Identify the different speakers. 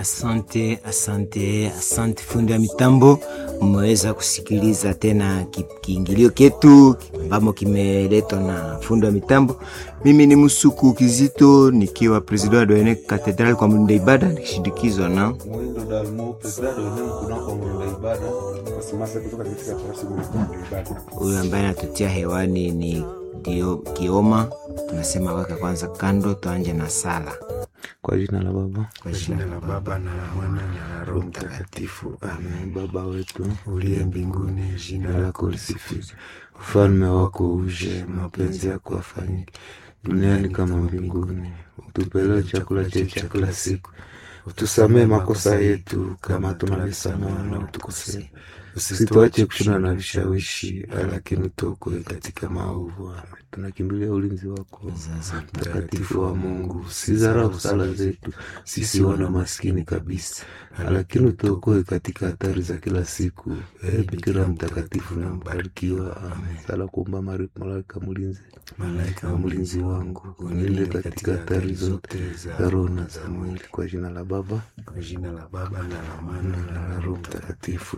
Speaker 1: Asante fundi wa mitambo. Mmeweza kusikiliza tena kiingilio ketu ambamo kimeletwa na fundi wa mitambo. Mimi ni Musuku Kizito nikiwa president wa Doene Cathedral kwa Munda Ibada, nikishindikizwa na
Speaker 2: Mwindo Dalmo, president wa Doene kwa Munda Ibada. Wasimasa kutoka katika tarasi Munda Ibada.
Speaker 1: Huyu ambaye anatutia hewani ni Dio Kioma. Tunasema weka kwanza kando, tuanje na sala.
Speaker 3: Kwa jina la Baba,
Speaker 2: kwa jina la Baba na la Mwana na la Roho Mtakatifu. Amen.
Speaker 3: Baba wetu
Speaker 2: uliye mbinguni, jina lako lisifiwe.
Speaker 3: ufalme wako uje, mapenzi yako yafanyike duniani kama mbinguni. Utupe leo chakula chetu cha kila siku. Utusamee makosa yetu kama tunavyosamehe wanaotukosea. Usituache kushindwa na vishawishi, lakini tuokoe katika maovu. Tunakimbilia ulinzi wako mtakatifu wa Mungu. Usidharau sala zetu sisi wana maskini kabisa, lakini tuokoe katika hatari za kila siku. Bikira mtakatifu na mbarikiwa. Amen. Sala kuomba malaika mlinzi.
Speaker 2: Malaika
Speaker 3: wa mlinzi wangu, unilinde katika hatari zote za roho na za mwili. Kwa jina la Baba,
Speaker 2: kwa jina la Baba na la Mwana na la Roho Mtakatifu.